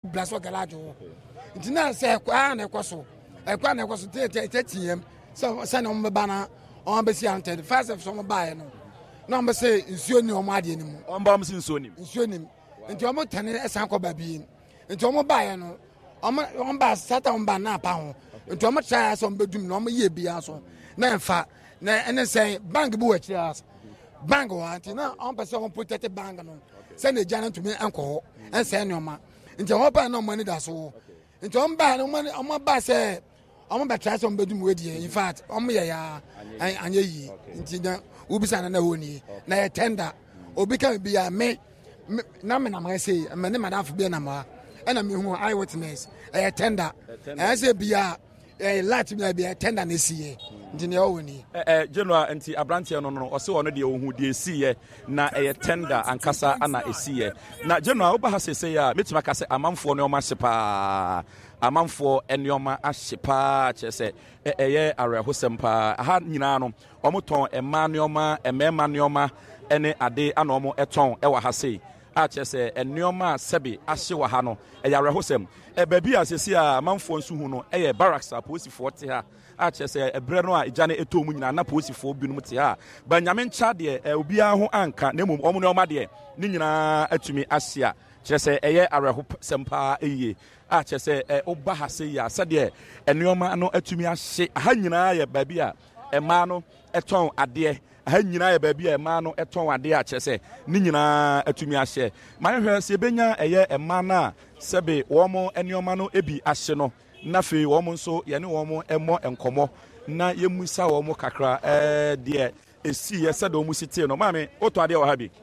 blaso galajo ntina se kwa na ekoso tetiem se no mba na on be si anted first of some buy no no mba say nsuo ni omo ade ni mu on ba msi nsuo ni nti omo tane esan ko ba bi nti omo buy no omo ba sata omo ba na pa ho nti omo try so omo bedum no omo ye bia so na enfa na ene say bank bu wachi as bank wa nti na on person omo protect bank no say na jana to me anko en say no ma nti omo ba na money da so nti omo ba no omo ba say omo ba try so omo bedum we die in fact omo ye ya anye yi nti na ubisa na woni na ye tender obi kan bia me na me na ma say me ne madam fo bia na ma na me hu eye witness tender say bia light me bia tender na siye nti ne woni general nti abrantie no o se wono de ohu de siye na tender ankasa ana esiye na general oba ha sese ya metima ka se amanfo ne o ma hyepa amanfo enioma ahyepa chese arehosem pa ha nyina no omoton ema neoma emema neoma ene ade ana omo eton ewa ha sei a chese enioma sebe ahye wa ha no arehosem baby asesi a amanfo nsu hu no barracks aposifo te ha a chese ebre no a ejane etomu nyina na posifo binom te ha ba nyame ncha de obi a ho anka na mum omo neoma de ni nyina atumi ahye chese arehosem pa eye a chese oba ha sei ya sade enioma no atumi ahye ha nyina ye baby a ema no eton ade ha nyina ye baby a ema no eton ade a chese ni nyina atumi ahye man hwe se benya ema na sebe womo enioma no ebi ahye no na fe womo nso ye ne womo emo enkomo na yemusa womo kakra de esi ye sade womo site no maame oto ade wa ha bi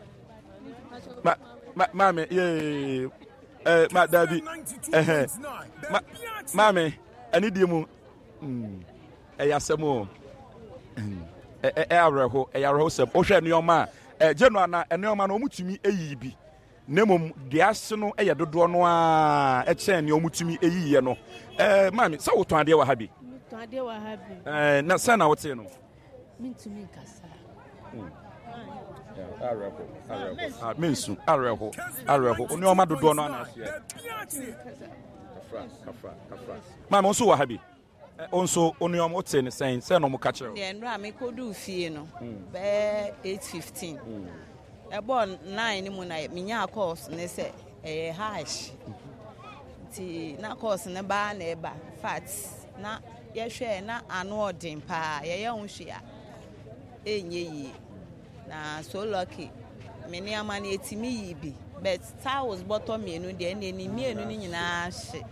maame ye ma David mame ani die mu yasemo areho sem o hwe neoma general na neoma no omutumi eyi bi nemom de ase no dodo no a chen ne omutumi eyiye no mame sa woto ade wa ha bi na sa na wote no mintumi kasa mensu areho neoma dodo no ana kafra mama onso wa habi onso oniom ote ne sen no mo ka kire de nra me kodu fie no be 8:15 ebo 9 ni mu na minya course ne se hash ti na course ne ba na eba fat na ye hwe na anu odin pa ye hu hwea enye yi na so lucky many amani etimi yi bi but towels bottom menu de na ni menu ni nyina hye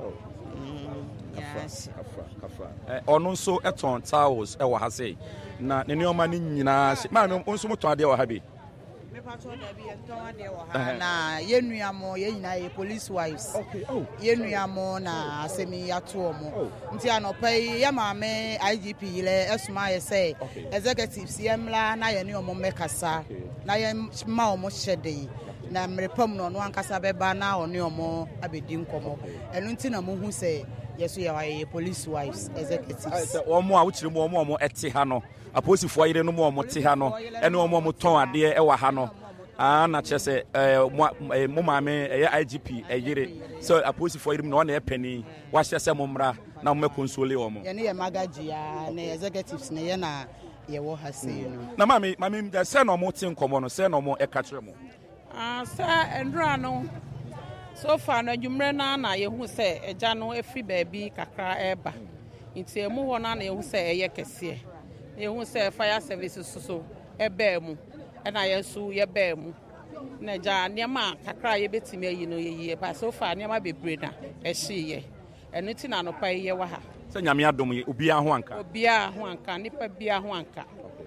kafra ono nso eton towels e wa ha sei na ne neoma ni nyina hye ma me onso moton ade wa ha bi me pa to da bi enton ade wa ha na yenuamo ye nyina ye police wives yenuamo na asemi yato omo nti anopai ya ma me IGP ile esuma ye say executives yemla na ye ne omo mekasa na ye ma omo hyede na mrepam no no ankasa beba na one omo abedi nkomo enu nti na mo hu say yeso ye police wives executives omo a wuchire mo omo ete ha no aposifo yire no mo omo te ha no ene omo ton ade e wa ha no na chese mo maame IGP yire so aposifo yire no na e pani wa hyese mo mra na mo console omo ye ne ye magagia na executives ne ye na ye wo ha sei no na maame da se no mo te nkomo no se no mo e ka kire mo sa endra no so far na dwumre na ye hu se eja no efri baabi kakra eba nti emu ho na ye hu se eye kese ye hu se fire services so eba mu na ye su ye ba mu na eja niam kakra ye betimi ayi no ye ba so far niam bebre na ehye enu ti na no pa ye wa ha se nyame adom ye obi a ho anka nipa bia ho anka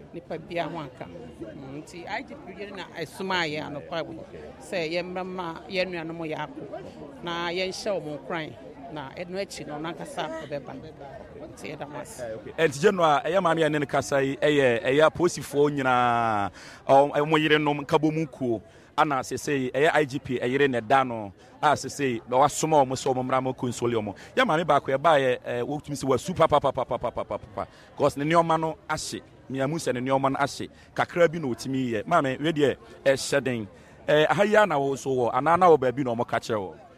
nti IGP na esuma ye anopa se ye mma ye nuano mo yako na ye nhye omo kran na enu echi no nankasa obeba nti e damas enti general eye maame ya ne kasa eye posifo nyina mo yire nom kabomu kuo ana sese eye IGP yire ne da no a sese do wasoma omo so omo mra mo console omo ya maame ba ko e ba ye wotumi se wa super papa cause ne neoma no ahye miamu se ne neoma no ahye kakra bi no otimi ye maame we de hyeden ahaya na wo so wo anana wo ba bi no omo ka kire wo